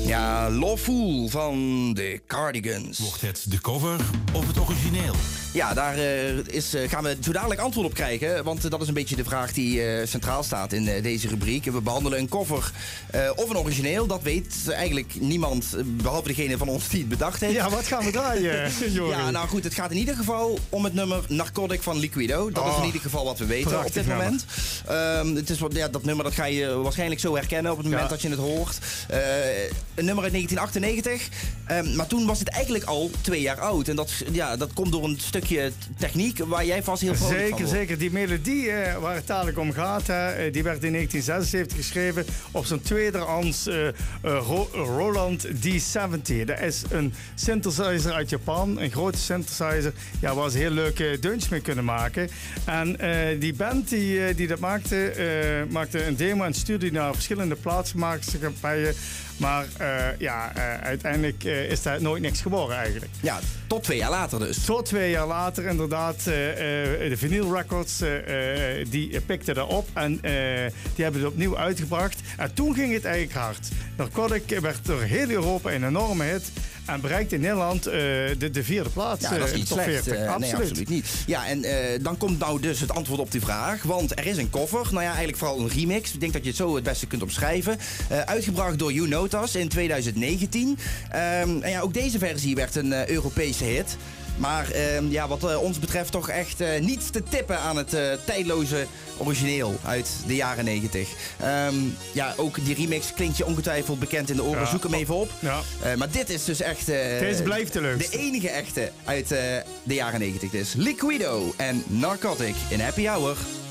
Ja, Lawful van de Cardigans. Wordt het de cover of het origineel? Ja, daar gaan we zo dadelijk antwoord op krijgen. Want dat is een beetje de vraag die centraal staat in deze rubriek. We behandelen een cover of een origineel. Dat weet eigenlijk niemand, behalve degene van ons die het bedacht heeft. Ja, wat gaan we draaien, Joris? Ja, nou goed, het gaat in ieder geval om het nummer Narcotic van Liquido. Dat is in ieder geval wat we weten op dit moment. Het is dat nummer dat ga je waarschijnlijk zo herkennen op het moment dat je het hoort. Een nummer uit 1998. Maar toen was het eigenlijk al 2 jaar oud. En dat komt door een stukje techniek waar jij vast heel vrolijk van wordt. Zeker. Die melodie waar het dadelijk om gaat, die werd in 1976 geschreven op zijn tweederands Roland D70. Dat is een synthesizer uit Japan, een grote synthesizer, waar ze heel leuke deuntjes mee kunnen maken. En die band die dat maakte een demo en stuurde die naar verschillende plaatsmaaksters. Maar uiteindelijk is daar nooit niks geworden eigenlijk. Ja, tot 2 jaar later dus. Tot 2 jaar later inderdaad. De Vinyl Records die pikten dat op en die hebben het opnieuw uitgebracht. En toen ging het eigenlijk hard. Narcotic werd door heel Europa een enorme hit. En bereikt in Nederland de 4e plaats. Ja, dat is niet top slecht. 40. Nee, absoluut niet. Ja, en dan komt nou dus het antwoord op die vraag. Want er is een cover. Nou ja, eigenlijk vooral een remix. Ik denk dat je het zo het beste kunt omschrijven. Uitgebracht door You Notas in 2019. En ja, ook deze versie werd een Europese hit. Maar wat ons betreft toch echt niet te tippen aan het tijdloze origineel uit de jaren 90. Ook die remix klinkt je ongetwijfeld bekend in de oren. Zoek hem even op. Ja. Maar dit is dus echt deze blijft de leukste. De enige echte uit de jaren 90. Dus Liquido en Narcotic in Happy Hour.